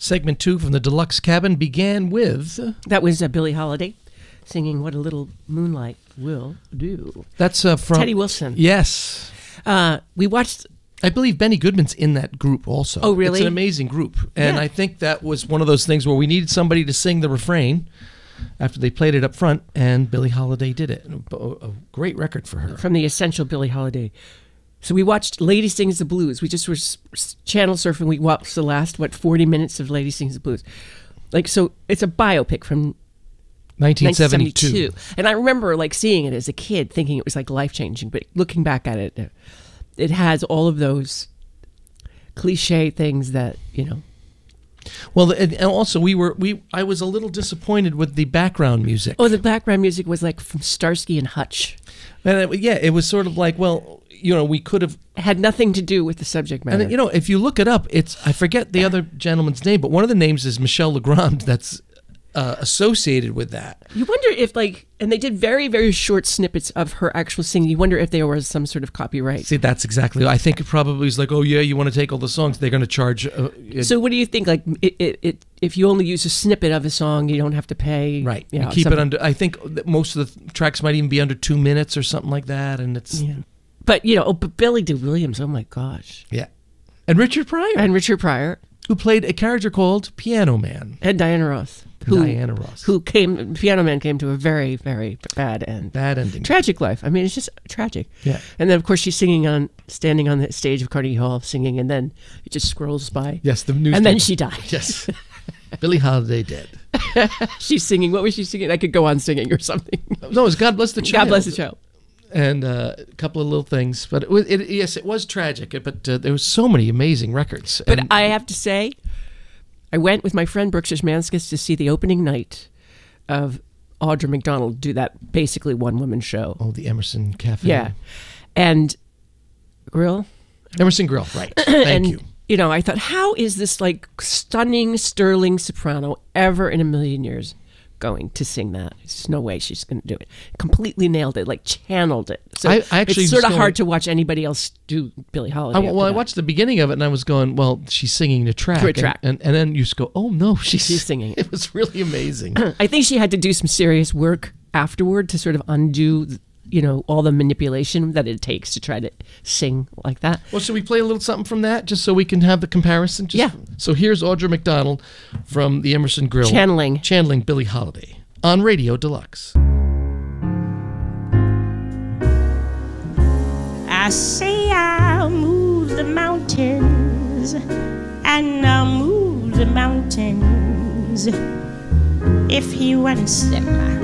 Segment 2 from the Deluxe Cabin began with... That was Billie Holiday singing What a Little Moonlight Will Do. That's from... Teddy Wilson. Yes. We watched... I believe Benny Goodman's in that group also. Oh, really? It's an amazing group. And Yeah. I think that was one of those things where we needed somebody to sing the refrain after they played it up front, and Billie Holiday did it. A great record for her. From the essential Billie Holiday. So we watched Lady Sings the Blues. We just were channel surfing. We watched the last, 40 minutes of Lady Sings the Blues. So it's a biopic from 1972. And I remember seeing it as a kid, thinking it was life-changing. But looking back at it, it has all of those cliche things that, Well, and also I was a little disappointed with the background music. Oh, the background music was from Starsky and Hutch. And it was sort of we could have... It had nothing to do with the subject matter. And, if you look it up, I forget the other gentleman's name, but one of the names is Michel Legrand that's associated with that. You wonder if, and they did very, very short snippets of her actual singing. You wonder if there was some sort of copyright. See, that's exactly... I think it probably is oh, yeah, you want to take all the songs, they're going to charge... So what do you think? If you only use a snippet of a song, you don't have to pay... Right. You keep it under... I think that most of the tracks might even be under 2 minutes or something like that, and it's... Yeah. But, but Billy Dee Williams, oh my gosh. Yeah. And Richard Pryor. Who played a character called Piano Man. And Diana Ross. Piano Man came to a very, very bad end. Bad ending. Tragic life. I mean, it's just tragic. Yeah. And then, of course, she's standing on the stage of Carnegie Hall singing, and then it just scrolls by. Yes, the news. And then she died. Yes. Billie Holiday dead. She's singing. What was she singing? I could go on singing or something. No, it was God Bless the Child. God Bless the Child. And a couple of little things. But it was tragic. But there was so many amazing records. But I have to say, I went with my friend Brooks Szymanskis to see the opening night of Audra McDonald do that basically one-woman show. Oh, the Emerson Cafe. Yeah. And Emerson Grill, right. Thank you. I thought, how is this stunning, sterling soprano ever in a million years going to sing that? There's no way she's going to do it. Completely nailed it, channeled it. So I actually it's sort of hard to watch anybody else do Billie Holiday. I watched the beginning of it and I was going, well, she's singing the track. And then you just go, oh no, she's singing. It was really amazing. I think she had to do some serious work afterward to sort of undo all the manipulation that it takes to try to sing like that. Well, should we play a little something from that just so we can have the comparison? Yeah. So here's Audra McDonald from the Emerson Grill. Channeling Billie Holiday on Radio Deluxe. I say I'll move the mountains, and I'll move the mountains if you want to step